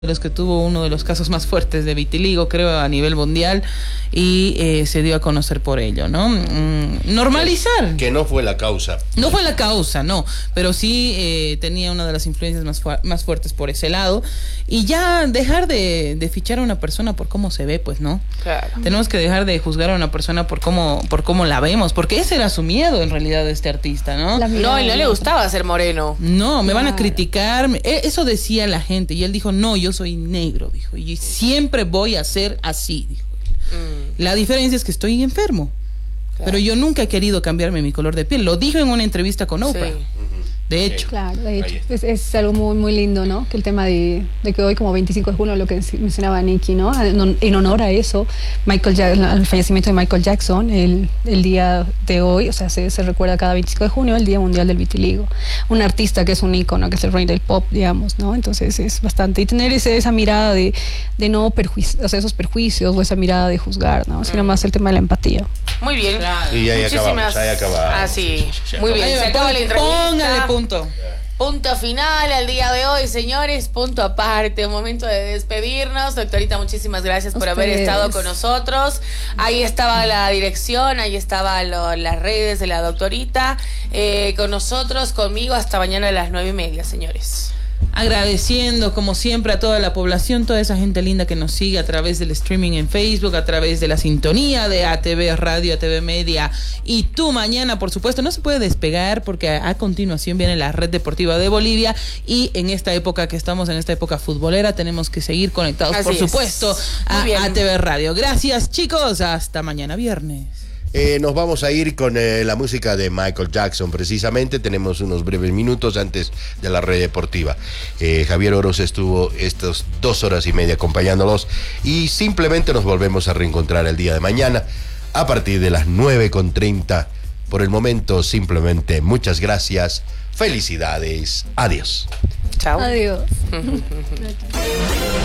de los que tuvo uno de los casos más fuertes de vitiligo, creo, a nivel mundial, y se dio a conocer por ello, ¿no? Normalizar. Que no fue la causa. No fue la causa, no, pero sí tenía una de las influencias más fuertes por ese lado, y ya dejar de fichar a una persona por cómo se ve, pues, ¿no? Claro. Tenemos que dejar de juzgar a una persona por cómo la vemos, porque ese era su miedo en realidad de este artista, ¿no? No, y no le gustaba ser moreno. No, me van a criticar, eso decía la gente, y él dijo, no, yo soy negro, dijo, y siempre voy a ser así, dijo. La diferencia es que estoy enfermo, pero yo nunca he querido cambiarme mi color de piel, lo dijo en una entrevista con Oprah. Sí. De hecho. Claro, de hecho. Es algo muy, muy lindo, ¿no? Que el tema de que hoy, como 25 de junio, lo que mencionaba Nikki, ¿no? En honor a eso, al fallecimiento de Michael Jackson, el día de hoy, o sea, se recuerda cada 25 de junio el Día Mundial del Vitiligo. Un artista que es un ícono, que es el rey del pop, digamos, ¿no? Entonces es bastante. Y tener esa mirada de no perjuicios, o sea, esos perjuicios o esa mirada de juzgar, ¿no? Sino más el tema de la empatía. Muy bien. Claro. Y ahí acabamos. Ah, sí. Muy bien. Se acaba la entrevista. Póngale punto. Punto final al día de hoy, señores. Punto aparte. Un momento de despedirnos. Doctorita, muchísimas gracias por haber estado con nosotros. Ahí estaba la dirección, ahí estaba las redes de la doctorita. Con nosotros, conmigo, hasta mañana a las 9:30, señores. Agradeciendo como siempre a toda la población, toda esa gente linda que nos sigue a través del streaming en Facebook, a través de la sintonía de ATV Radio, ATV Media y Tu Mañana, por supuesto. No se puede despegar porque a continuación viene la Red Deportiva de Bolivia, y en esta época que estamos, en esta época futbolera, tenemos que seguir conectados, por supuesto, a ATV Radio. Gracias, chicos, hasta mañana viernes. Nos vamos a ir con la música de Michael Jackson. Precisamente tenemos unos breves minutos antes de la Red Deportiva. Javier Oroz estuvo estas 2 horas y media acompañándolos, y simplemente nos volvemos a reencontrar el día de mañana a partir de las 9:30. Por el momento, simplemente muchas gracias, felicidades, adiós. Chao. Adiós.